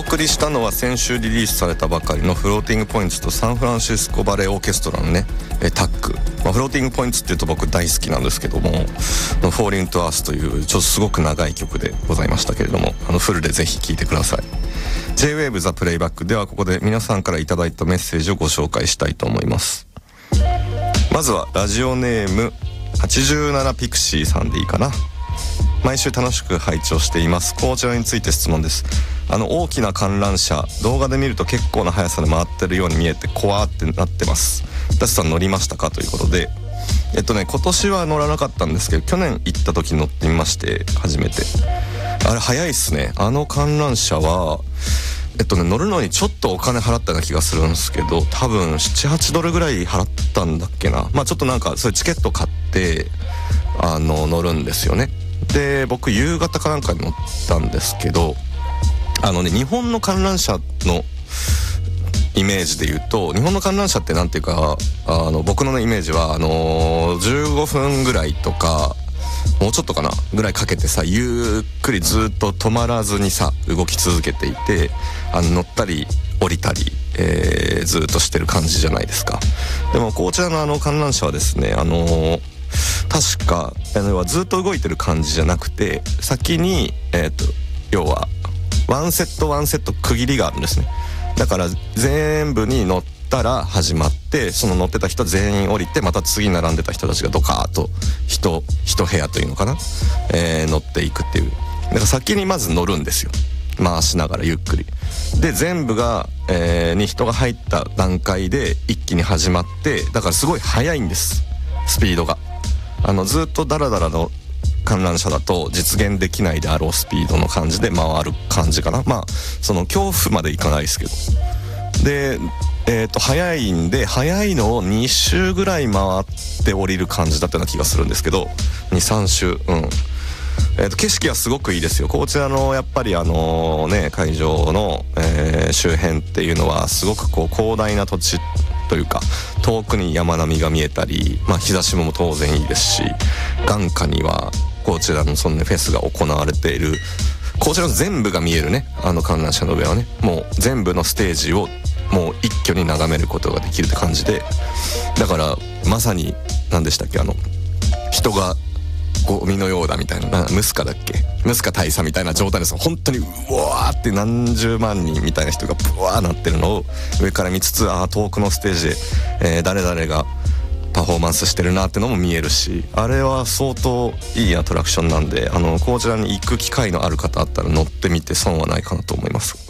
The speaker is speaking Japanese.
送りしたのは先週リリースされたばかりのフローティングポイントとサンフランシスコバレエオーケストラのねタッグ、フローティングポイントっていうと僕大好きなんですけども、フォーリントアースというちょっとすごく長い曲でございましたけれども、フルでぜひ聴いてください。 J-WAVE ザプレイバックではここで皆さんからいただいたメッセージをご紹介したいと思います。まずはラジオネーム87ピクシーさんでいいかな。毎週楽しく拝聴しています。こちらについて質問です。大きな観覧車、動画で見ると結構な速さで回ってるように見えて怖ってなってます。ダスさん乗りましたかということで、今年は乗らなかったんですけど、去年行った時乗ってみまして、初めてあれ速いっすね。観覧車は乗るのにちょっとお金払ったような気がするんですけど、多分7-8ドルぐらい払ったんだっけな。ちょっとなんかそういうチケット買って乗るんですよね。で僕夕方かなんかに乗ったんですけど、日本の観覧車のイメージで言うと、日本の観覧車ってなんていうか、僕の、イメージは15分ぐらいとかもうちょっとかなぐらいかけてさ、ゆっくりずっと止まらずにさ動き続けていて、乗ったり降りたり、ずっとしてる感じじゃないですか。でもこちらの観覧車はですね、確かずっと動いてる感じじゃなくて、先に要はワンセット区切りがあるんですね。だから全部に乗ったら始まって、その乗ってた人全員降りて、また次並んでた人たちがドカーッと一部屋というのかな、乗っていくっていう。だから先にまず乗るんですよ、回しながらゆっくりで、全部が、に人が入った段階で一気に始まって、だからすごい速いんです、スピードが。ずっとダラダラの観覧車だと実現できないであろうスピードの感じで回る感じかな。その恐怖までいかないですけど、で速いんで、速いのを2周ぐらい回って降りる感じだったような気がするんですけど、 2,3 周、景色はすごくいいですよ。こちらのやっぱり会場の、周辺っていうのはすごく広大な土地というか、遠くに山並みが見えたり、日差しも当然いいですし、眼下にはこちらのフェスが行われている、こちらの全部が見えるね、観覧車の上はね、もう全部のステージをもう一挙に眺めることができるって感じで、だからまさに何でしたっけ、人がゴミのようだみたいな、ムスカ大佐みたいな状態です。本当にうわーって何十万人みたいな人がブワーなってるのを上から見つつ、遠くのステージで、誰々がパフォーマンスしてるなってのも見えるし、あれは相当いいアトラクションなんで、こちらに行く機会のある方あったら乗ってみて損はないかなと思います。